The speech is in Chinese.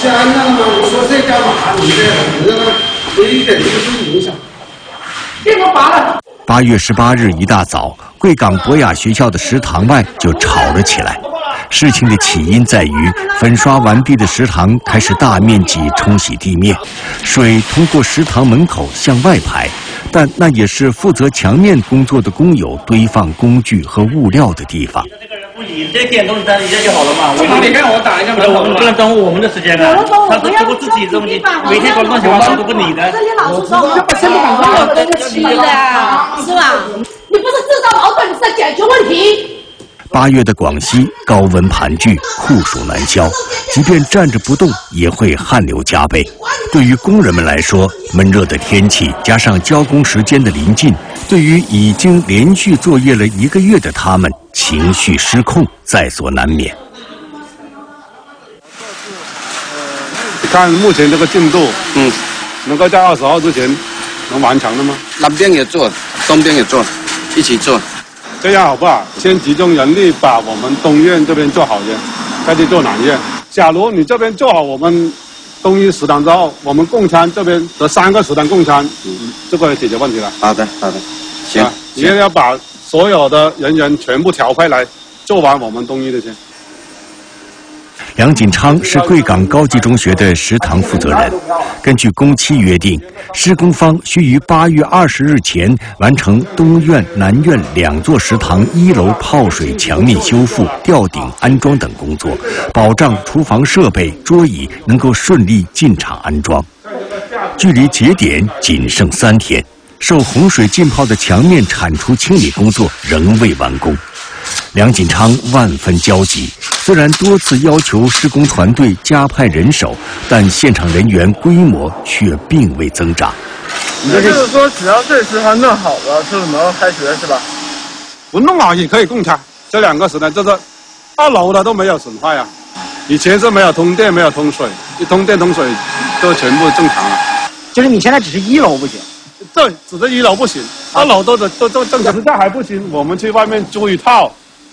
是啊，那么你说这干嘛？你这反正对一点都不是影响。别给我拔了！8月18日一大早，贵港博雅学校的食堂外就吵了起来。事情的起因在于粉刷完毕的食堂开始大面积冲洗地面，水通过食堂门口向外排，但那也是负责墙面工作的工友堆放工具和物料的地方。 不理这点东西，他理解就好了嘛。 你看我打一下， 我们不能耽误我们的时间啊。他都做自己的东西，每天光光想法都不理的。 这里老师说，我本身不敢管，我对不起的，是吧？你不是制造矛盾，你是在解决问题。 8月的广西高温盘踞，酷暑难消，即便站着不动也会汗流浃背。对于工人们来说，闷热的天气加上交工时间的临近，对于已经连续作业了1个月的他们，情绪失控在所难免。 看目前这个进度，能够在20号之前能完成的吗？ 南边也做，东边也做，一起做。 这样好不好？先集中人力把我们东院这边做好先，再去做南院。假如你这边做好我们东一食堂之后，我们供餐这边的3个食堂供餐，这个解决问题了。 好的，行。 你也要把所有的人员全部调配来做完我们东一的先。 梁锦昌是贵港高级中学的食堂负责人。根据工期约定，施工方需于8月20日前完成东院、南院2座食堂1楼泡水墙面修复、吊顶安装等工作，保障厨房设备、桌椅能够顺利进场安装。距离节点仅剩3天，受洪水浸泡的墙面铲除清理工作仍未完工。梁锦昌万分焦急，虽然多次要求施工团队加派人手，但现场人员规模却并未增长。 也就是说，只要这食堂弄好了，就能开学是吧？ 不弄好也可以供餐。这2个食堂就是2楼的都没有损坏啊，以前是没有通电、没有通水，一通电通水都全部正常了。 就是你现在只是1楼不行？ 对，只是1楼不行，2楼都正常。实在还不行，我们去外面租一套